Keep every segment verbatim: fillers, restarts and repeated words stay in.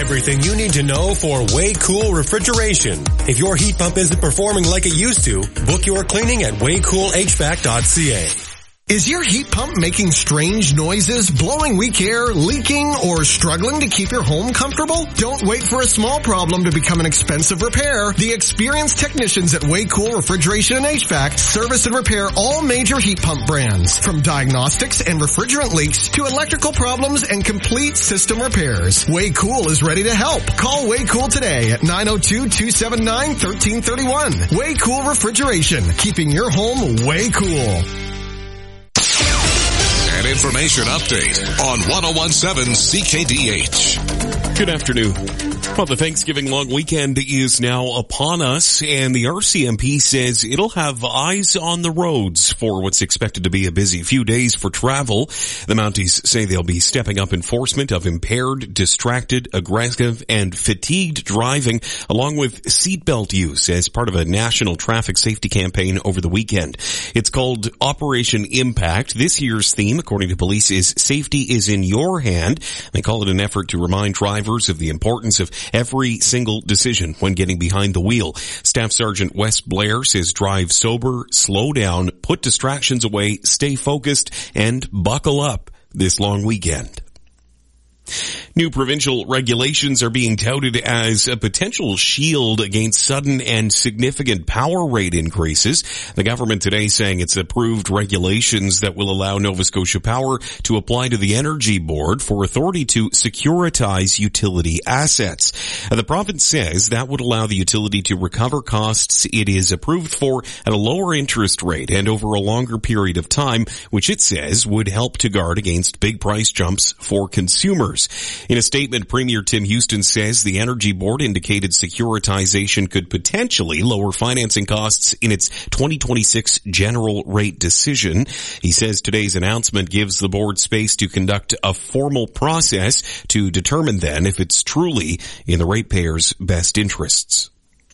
Everything you need to know for Way Cool Refrigeration. If your heat pump isn't performing like it used to, book your cleaning at way cool h v a c dot c a. Is your heat pump making strange noises, blowing weak air, leaking, or struggling to keep your home comfortable? Don't wait for a small problem to become an expensive repair. The experienced technicians at Way Cool Refrigeration and H V A C service and repair all major heat pump brands, from diagnostics and refrigerant leaks to electrical problems and complete system repairs. Way Cool is ready to help. Call Way Cool today at nine oh two, two seven nine, one three three one. Way Cool Refrigeration, keeping your home way cool. An information update on ten seventeen C K D H. Good afternoon. Well, the Thanksgiving long weekend is now upon us, and the R C M P says it'll have eyes on the roads for what's expected to be a busy few days for travel. The Mounties say they'll be stepping up enforcement of impaired, distracted, aggressive, and fatigued driving, along with seatbelt use as part of a national traffic safety campaign over the weekend. It's called Operation Impact. This year's theme, according to police, is Safety is in Your Hand. They call it an effort to remind drivers of the importance of every single decision when getting behind the wheel. Staff Sergeant Wes Blair says drive sober, slow down, put distractions away, stay focused, and buckle up this long weekend. New provincial regulations are being touted as a potential shield against sudden and significant power rate increases. The government today saying it's approved regulations that will allow Nova Scotia Power to apply to the Energy Board for authority to securitize utility assets. The province says that would allow the utility to recover costs it is approved for at a lower interest rate and over a longer period of time, which it says would help to guard against big price jumps for consumers. In a statement, Premier Tim Houston says the Energy Board indicated securitization could potentially lower financing costs in its twenty twenty-six general rate decision. He says today's announcement gives the board space to conduct a formal process to determine then if it's truly in the ratepayers' best interests.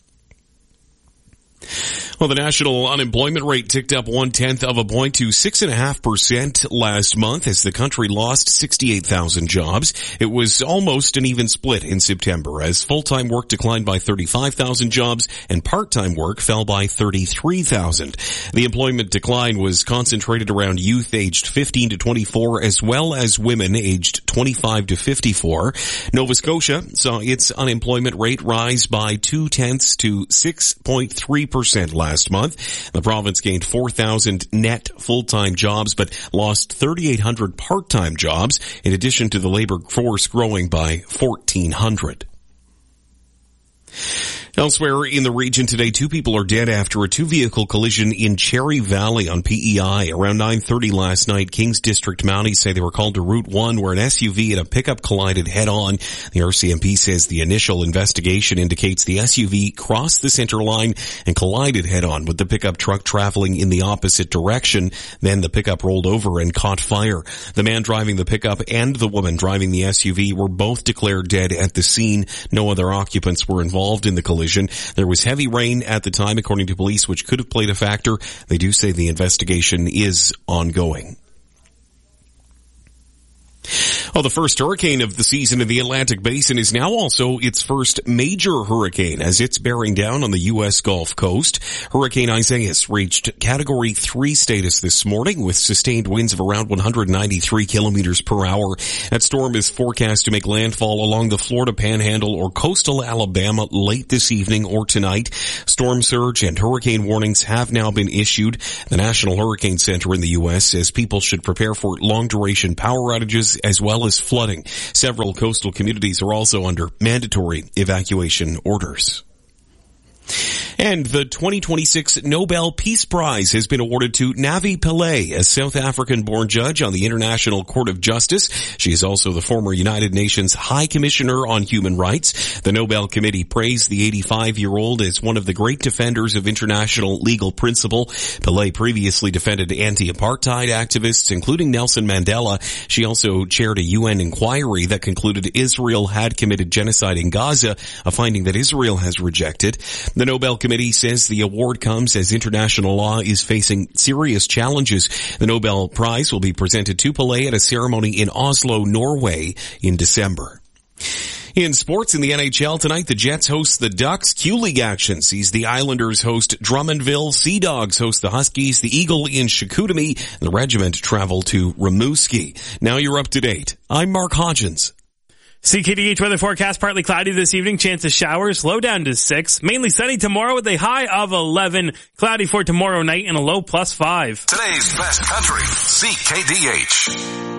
Well, the national unemployment rate ticked up one-tenth of a point to six point five percent last month as the country lost sixty-eight thousand jobs. It was almost an even split in September as full-time work declined by thirty-five thousand jobs and part-time work fell by thirty-three thousand. The employment decline was concentrated around youth aged fifteen to twenty-four as well as women aged twenty-five to fifty-four. Nova Scotia saw its unemployment rate rise by two-tenths to six point three percent last month. The province gained four thousand net full-time jobs but lost thirty-eight hundred part-time jobs in addition to the labor force growing by fourteen hundred. Elsewhere in the region today, two people are dead after a two-vehicle collision in Cherry Valley on P E I. Around nine thirty last night, Kings District Mounties say they were called to Route one where an S U V and a pickup collided head-on. The R C M P says the initial investigation indicates the S U V crossed the center line and collided head-on with the pickup truck traveling in the opposite direction. Then the pickup rolled over and caught fire. The man driving the pickup and the woman driving the S U V were both declared dead at the scene. No other occupants were involved in the collision. There was heavy rain at the time, according to police, which could have played a factor. They do say the investigation is ongoing. Well, the first hurricane of the season in the Atlantic Basin is now also its first major hurricane as it's bearing down on the U S Gulf Coast. Hurricane Isaias reached Category three status this morning with sustained winds of around one hundred ninety-three kilometers per hour. That storm is forecast to make landfall along the Florida Panhandle or coastal Alabama late this evening or tonight. Storm surge and hurricane warnings have now been issued. The National Hurricane Center in the U S says people should prepare for long-duration power outages as well as flooding. Several coastal communities are also under mandatory evacuation orders. And the twenty twenty-six Nobel Peace Prize has been awarded to Navi Pillay, a South African-born judge on the International Court of Justice. She is also the former United Nations High Commissioner on Human Rights. The Nobel Committee praised the eighty-five-year-old as one of the great defenders of international legal principle. Pillay previously defended anti-apartheid activists, including Nelson Mandela. She also chaired a U N inquiry that concluded Israel had committed genocide in Gaza, a finding that Israel has rejected. The Nobel Committee says the award comes as international law is facing serious challenges. The Nobel Prize will be presented to Pillay at a ceremony in Oslo, Norway in December. In sports in the N H L tonight, the Jets host the Ducks. Q-League action sees the Islanders host Drummondville. Sea Dogs host the Huskies. The Eagle in Chicoutimi. And the Regiment travel to Rimouski. Now you're up to date. I'm Mark Hodgins. C K D H weather forecast, partly cloudy this evening, chance of showers, low down to six. Mainly sunny tomorrow with a high of eleven. Cloudy for tomorrow night and a low plus five. Today's best country, C K D H.